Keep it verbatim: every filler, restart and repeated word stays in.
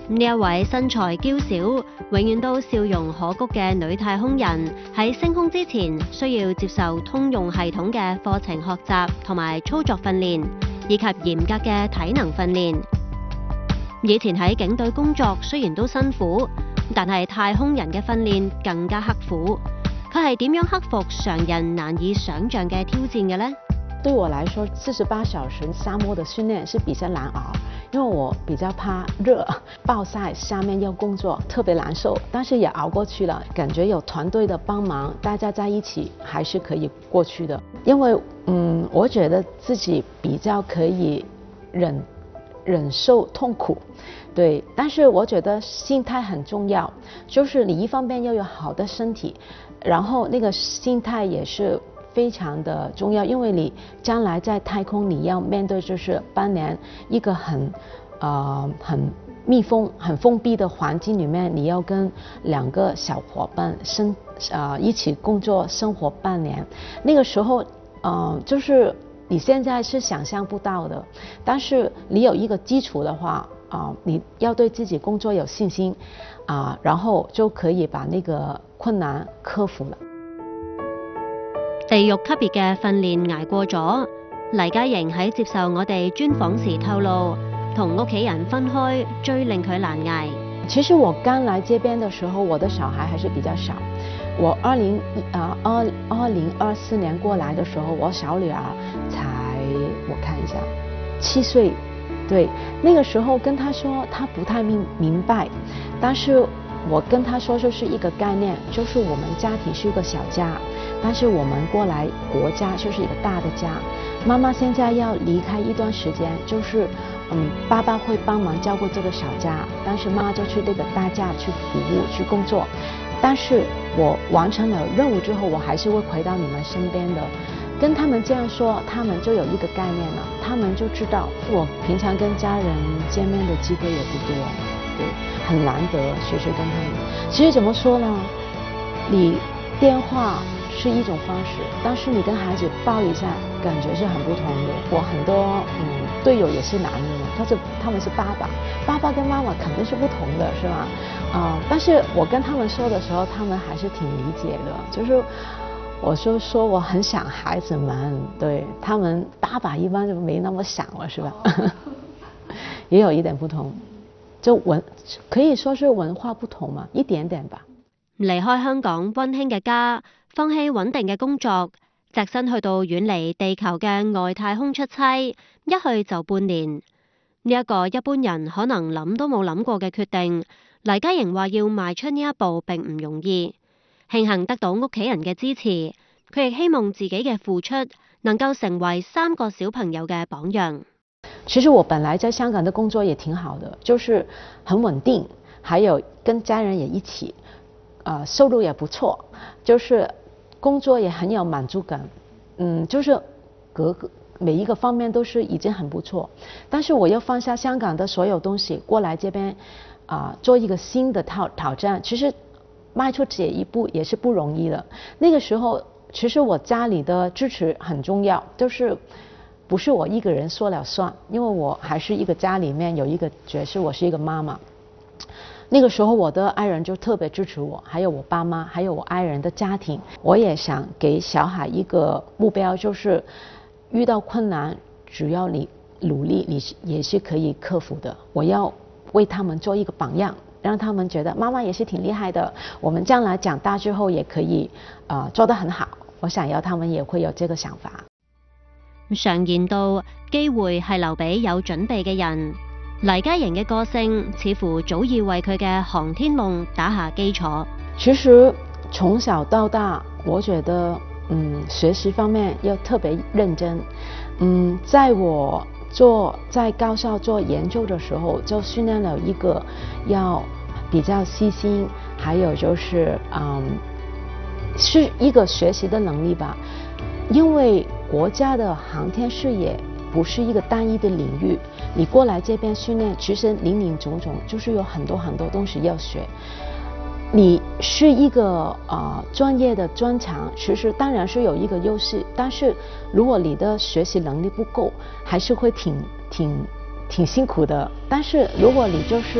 呢一位身材嬌小、永遠都笑容可掬嘅女太空人，喺升空之前需要接受通用系統嘅課程學習同埋操作訓練，以及嚴格嘅體能訓練。以前喺警隊工作雖然都辛苦，但係太空人嘅訓練更加刻苦。佢係點樣克服常人難以想像嘅挑戰嘅呢？ 對我來說，四十八小時沙漠的訓練是比較難熬，因為我比較怕熱，暴曬下面要工作特別難受，但是也熬過去了，感覺有團隊的幫忙，大家在一起還是可以過去的。因為嗯，我覺得自己比較可以忍忍受痛苦，對，但是我覺得心態很重要，就是你一方面要有好的身體，然後那個心態也是非常的重要，因為你將來在太空你要面對就是半年一個很呃很密封很封閉的環境裡面，你要跟兩個小伙伴生呃一起工作生活半年，那個時候呃就是你現在是想象不到的，但是你有一個基礎的話啊、呃，你要對自己工作有信心啊、呃，然後就可以把那個困難克服了。 地獄級別嘅訓練捱過咗，黎嘉瑩喺接受我哋專訪時透露，同屋企人分開最令佢難捱。 其實我剛來這邊的時候，我的小孩還是比較少。我二零啊二二零二四年過來的時候，我小女兒才我看一下七歲，對，那個時候跟她說，她不太明明白，但是我跟她說就是一個概念，就是我們家庭是一個小家。但是我們過來國家就是一個大的家，媽媽現在要離開一段時間，就是嗯，爸爸會幫忙照顧這個小家，但是媽媽就去這個大家去服務去工作。但是我完成了任務之後，我還是會回到你們身邊的。跟他們這樣說，他們就有一個概念了，他們就知道我平常跟家人見面的機會也不多，對，很難得隨時跟他們。其實怎麼說呢，你電話是一種方式，但是你跟孩子抱一下，感覺是很不同的。我很多嗯隊友也是男的嘛，他是他們是爸爸，爸爸跟媽媽肯定是不同的，是吧？啊、呃，但是我跟他們說的時候，他們還是挺理解的。就是我就說我很想孩子們，對他們爸爸一般就沒那麼想了，是吧？也有一點不同，就文可以說是文化不同嘛，一點點吧。 離開香港溫馨嘅家，放棄穩定嘅工作，隻身去到遠離地球嘅外太空出差，一去就半年。呢一個一般人可能諗都冇諗過嘅決定，黎嘉瑩話要邁出呢一步並唔容易。慶幸得到屋企人嘅支持，佢亦希望自己嘅付出能夠成為三個小朋友嘅榜樣。 其實我本來在香港的工作也挺好的，就是很穩定，還有跟家人也一起。呃，收入也不錯，就是工作也很有滿足感，嗯，就是各個每一個方面都是已經很不錯。但是我要放下香港的所有東西，過來這邊啊、呃，做一個新的挑挑戰。其實邁出這一步也是不容易的。那個時候，其實我家裡的支持很重要，就是不是我一個人說了算，因為我還是一個家裡面有一個角色，我是一個媽媽。那個時候我的愛人就特別支持我，還有我爸媽，還有我愛人的家庭。我也想給小孩一個目標，就是遇到困難，只要你努力，你也是可以克服的。我要為他們做一個榜樣，讓他們覺得媽媽也是挺厲害的，我們將來長大之後也可以呃做得很好。我想要他們也會有這個想法。 常言道，機會係留俾有準備嘅人。黎嘉瑩嘅個性似乎早已為佢嘅航天夢打下基礎。 其實從小到大，我覺得嗯學習方面要特別認真。嗯，在我做在高校做研究的時候，就訓練了一個要比較細心，還有就是嗯是一個學習的能力吧。因為國家的航天事業不是一個單一的領域，你過來這邊訓練，其實林林總總就是有很多很多東西要學。你是一個呃專業的專長，其實當然是有一個優勢，但是如果你的學習能力不夠，還是會挺挺挺辛苦的。但是如果你就是